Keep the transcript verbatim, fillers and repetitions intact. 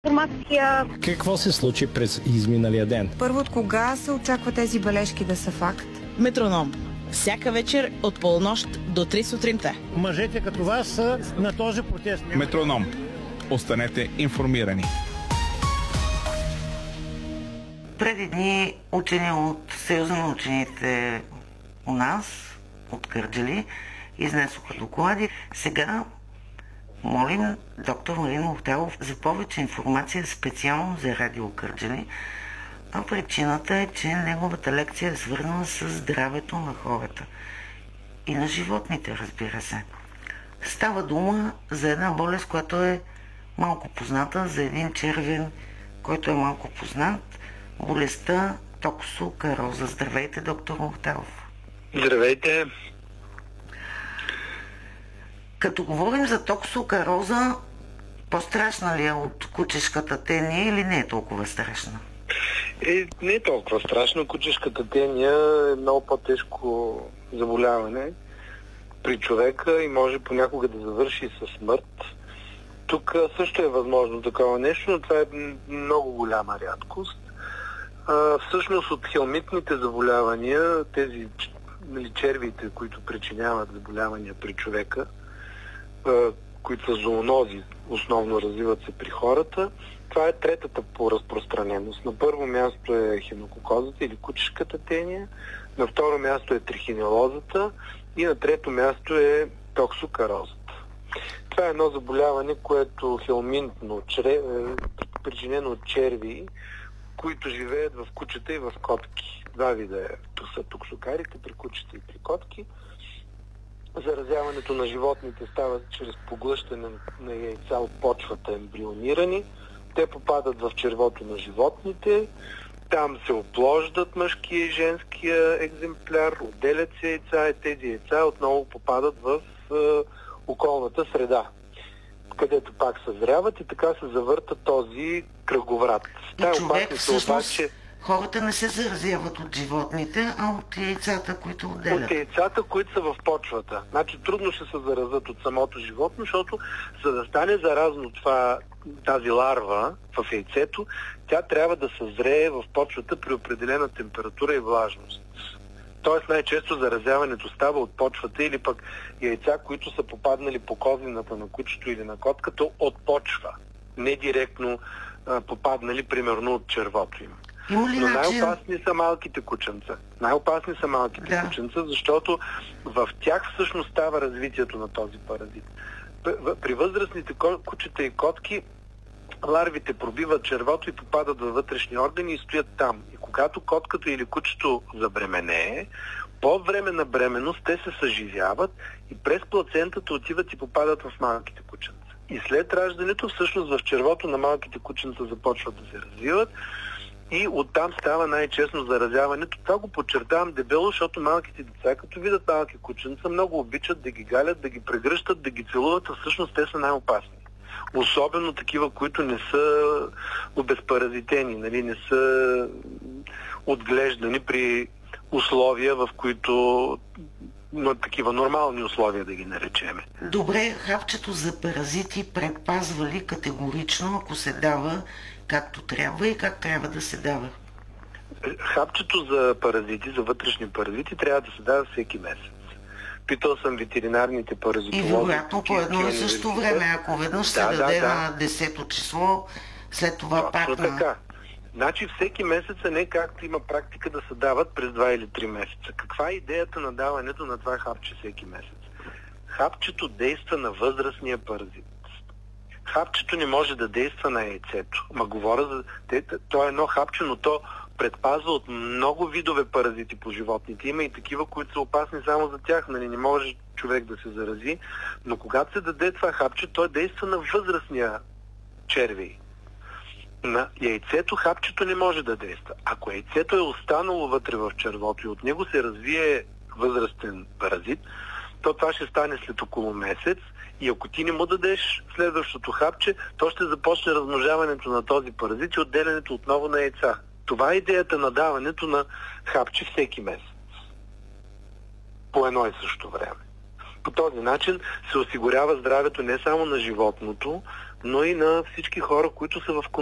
информация. Какво се случи през изминалия ден? Първо, от кога се очаква тези бележки да са факт? Метроном. Всяка вечер от полунощ до три сутринта. Мъжете като вас са на този протест. Метроном. Останете информирани. Преди дни учени от Съюза на учените у нас, от Кърджали, изнесоха доклади. Сега молим доктор Марин Мухтаров за повече информация специално за Радио Кърджали. А причината е, че неговата лекция е свързана с здравето на хората и на животните, разбира се. Става дума за една болест, която е малко позната, за един червен, който е малко познат. Болестта токсокароза. Здравейте, доктор Мухтаров. Здравейте. Като говорим за токсокароза, по-страшна ли е от кучешката тения или не е толкова страшна? Е, не е толкова страшно. Кучешката тения е много по-тежко заболяване при човека и може понякога да завърши със смърт. Тук също е възможно такова нещо, но това е много голяма рядкост. А, всъщност от хелминтните заболявания, тези нали, червите, които причиняват заболявания при човека, а, които са зоонози, основно развиват се при хората, това е третата по разпространеност. На първо място е хинококозата или кучешката тения, на второ място е трихинелозата и на трето място е токсокарозата. Това е едно заболяване, което хелминтно, чре, причинено от черви, които живеят в кучета и в котки. Два вида е. То са токсокарите при кучета и при котки. Заразяването на животните става чрез поглъщане на яйца от почвата ембрионирани. Те попадат в червото на животните. Там се оплождат мъжкия и женския екземпляр, отделят се яйца и тези яйца отново попадат в е, околната среда, където пак съзряват и така се завърта този кръговрат. И човек всъщност, обаче, хората не се заразяват от животните, а от яйцата, които отделят. От яйцата, които са в почвата. Значи трудно ще се заразят от самото животно, защото за да стане заразно това, тази ларва в яйцето, тя трябва да съзрее в почвата при определена температура и влажност. Тоест най-често заразяването става от почвата или пък яйца, които са попаднали по козината на кучето или на котката от почва. Не директно а, попаднали примерно от червото им. Има ли Но начин... най-опасни са малките кученца. Най-опасни са малките да. кученца, защото в тях всъщност става развитието на този паразит. При възрастните кучета и котки ларвите пробиват червото и попадат във вътрешни органи и стоят там. И когато котката или кучето забременее, по време на бременност те се съживяват и през плацентата отиват и попадат в малките кученца. И след раждането всъщност в червото на малките кученца започват да се развиват и оттам става най-честно заразяването. Това го подчертавам дебело, защото малките деца, като видят малки кученца, много обичат да ги галят, да ги прегръщат, да ги целуват, а всъщност те са най-опасни. Особено такива, които не са обезпаразитени, нали, не са отглеждани при условия, в които но такива нормални условия да ги наречеме. Добре, хапчето за паразити предпазва ли категорично, ако се дава както трябва и как трябва да се дава? Хапчето за паразити, за вътрешни паразити трябва да се дава всеки месец. Питал съм ветеринарните паразитолози. И вероятно по едно и също време, ако веднъж се да, даде да, да. на десето число, след това точно пак на... така. Значи всеки месец, а не както има практика да се дават през два или три месеца. Каква е идеята на даването на това хапче всеки месец? Хапчето действа на възрастния паразит. Хапчето не може да действа на яйцето. Ма говоря за... То е едно хапче, но то предпазва от много видове паразити по животните. Има и такива, които са опасни само за тях. Нали, не може човек да се зарази. Но когато се даде това хапче, той действа на възрастния червей. На яйцето хапчето не може да действа. Ако яйцето е останало вътре в червото и от него се развие възрастен паразит, то това ще стане след около месец и ако ти не му дадеш следващото хапче, то ще започне размножаването на този паразит и отделянето отново на яйца. Това е идеята на даването на хапче всеки месец. По едно и също време. По този начин се осигурява здравето не само на животното, но и на всички хора, които са в